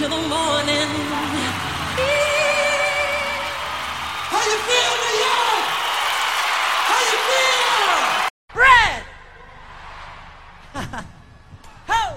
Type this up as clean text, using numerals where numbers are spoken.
till the morning. How you feel, New York? How you feel? Brad!